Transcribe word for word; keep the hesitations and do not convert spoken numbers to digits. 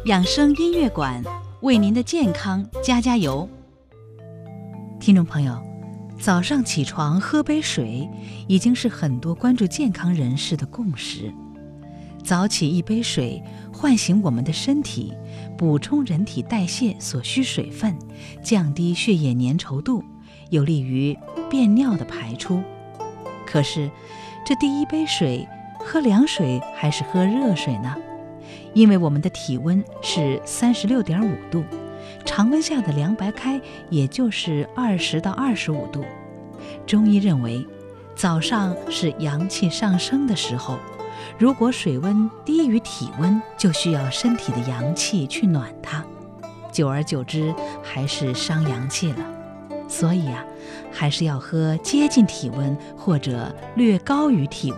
养生音乐馆为您的健康加加油。听众朋友，早上起床喝杯水已经是很多关注健康人士的共识。早起一杯水，唤醒我们的身体，补充人体代谢所需水分，降低血液粘稠度，有利于便尿的排出。可是，这第一杯水，喝凉水还是喝热水呢？因为我们的体温是三十六点五度，常温下的凉白开也就是二十到二十五度。中医认为，早上是阳气上升的时候，如果水温低于体温，就需要身体的阳气去暖它，久而久之还是伤阳气了。所以啊，还是要喝接近体温或者略高于体温